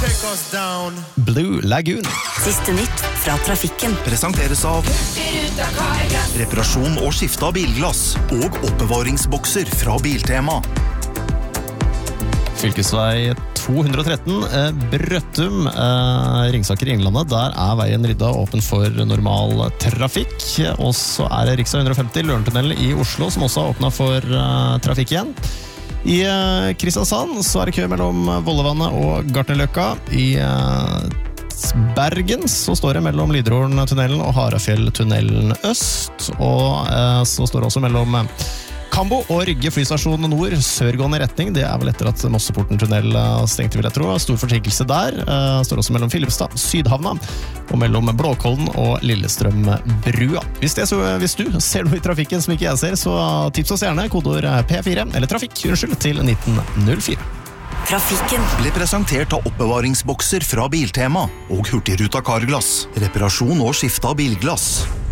Blue Lagoon. Siste nytt fra trafikken. Presenteres av reparasjon og skifte av bilglass og oppbevaringsbokser fra Biltema. Fylkesvei 213, Brøttum, Ringsaker i Innlandet. Der veien rydda åpen for normal trafikk. Og så det riksvei 150, Lørentunnelen i Oslo, som også åpnet for trafikk igjen. I Kristiansand så det kø mellom Vollevannet og Gartnerløkka. I Bergen så står det mellom Lidrorn-tunnelen og Harafjell-tunnelen øst. Og så står det også mellom Kambo og Rygge flystasjon nord, sørgående retning. Det vel etter at Mosseporten-tunnel stengte, vil jeg tro. Stor forsinkelse der. Står også mellom Filipstad, Sydhavna, og mellom Blåkollen og Lillestrøm-brua. Hvis du ser noe i trafikken som ikke jeg ser, så tips oss gjerne kodeord P4, eller trafikk, til 1904. Trafikken Ble presentert av oppbevaringsbokser fra Biltema og Hurtigruta Carglass. Reparasjon og skifte av bilglass.